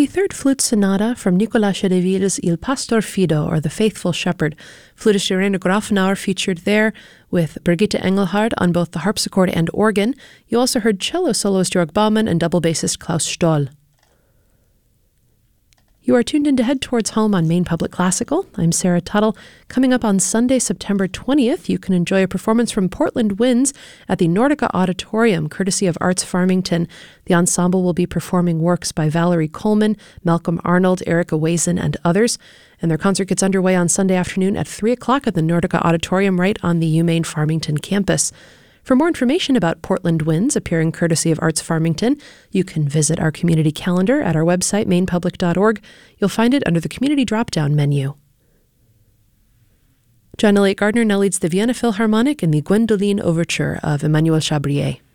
third flute sonata from Nicolas Chedeville's Il Pastor Fido, or The Faithful Shepherd. Flutist Irene Grafenauer featured there with Brigitte Engelhard on both the harpsichord and organ. You also heard cello soloist Jörg Baumann and double bassist Klaus Stoll. You are tuned in to Head Towards Home on Maine Public Classical. I'm Sarah Tuttle. Coming up on Sunday, September 20th, you can enjoy a performance from Portland Winds at the Nordica Auditorium, courtesy of Arts Farmington. The ensemble will be performing works by Valerie Coleman, Malcolm Arnold, Erica Wazen, and others. And their concert gets underway on Sunday afternoon at 3 o'clock at the Nordica Auditorium right on the UMaine Farmington campus. For more information about Portland Winds, appearing courtesy of Arts Farmington, you can visit our community calendar at our website, mainepublic.org. You'll find it under the Community drop-down menu. John Elliott Gardner now leads the Vienna Philharmonic in the Gwendoline Overture of Emmanuel Chabrier.